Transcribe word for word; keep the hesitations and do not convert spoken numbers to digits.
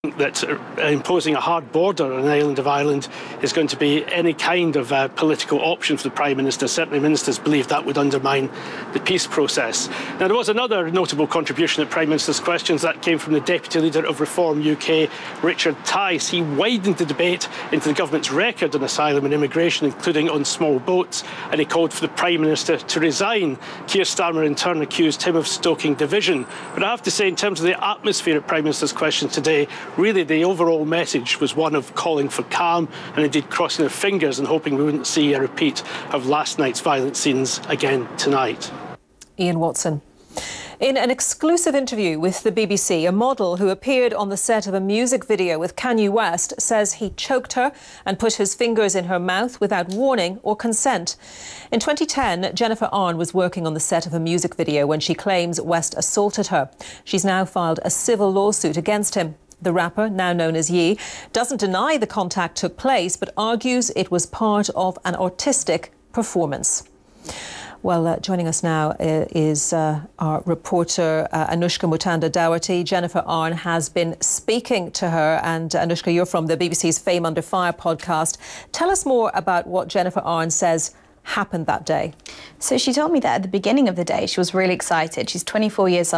that imposing a hard border on the island of Ireland is going to be any kind of uh, political option for the Prime Minister. Certainly ministers believe that would undermine the peace process. Now, there was another notable contribution at Prime Minister's Questions that came from the Deputy Leader of Reform U K, Richard Tice. He widened the debate into the government's record on asylum and immigration, including on small boats, and he called for the Prime Minister to resign. Keir Starmer in turn accused him of stoking division. But I have to say, in terms of the atmosphere at Prime Minister's Questions today, really, the overall message was one of calling for calm and indeed crossing their fingers and hoping we wouldn't see a repeat of last night's violent scenes again tonight. Ian Watson. In an exclusive interview with the B B C, a model who appeared on the set of a music video with Kanye West says he choked her and put his fingers in her mouth without warning or consent. In twenty ten, Jennifer Arne was working on the set of a music video when she claims West assaulted her. She's now filed a civil lawsuit against him. The rapper, now known as Ye, doesn't deny the contact took place, but argues it was part of an artistic performance. Well, uh, joining us now uh, is uh, our reporter, uh, Anushka Mutanda-Daugherty. Jennifer Arne has been speaking to her, and uh, Anushka, you're from the B B C's Fame Under Fire podcast. Tell us more about what Jennifer Arne says happened that day. So she told me that at the beginning of the day, she was really excited. She's twenty-four years old.